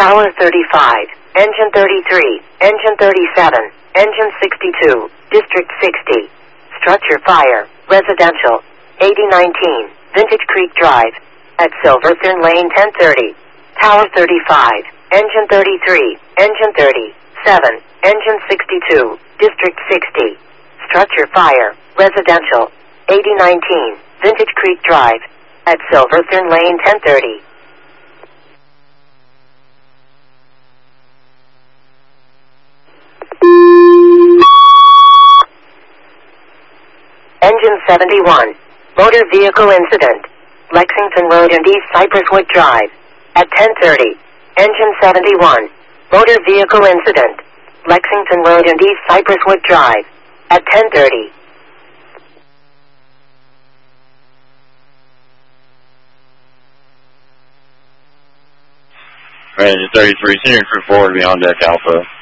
Tower 35, Engine 33, Engine 37, Engine 62, District 60. Structure fire, residential, 8019, Vintage Creek Drive, at Silverton Lane 1030. Tower 35, Engine 33, Engine 37, Engine 62, District 60. Structure fire, residential, 8019, Vintage Creek Drive, at Silverton Lane 1030. Engine 71, motor vehicle incident, Lexington Road and East Cypresswood Drive, at 1030. Engine 71, motor vehicle incident, Lexington Road and East Cypresswood Drive, at 1030. Engine 33, senior crew forward beyond deck Alpha.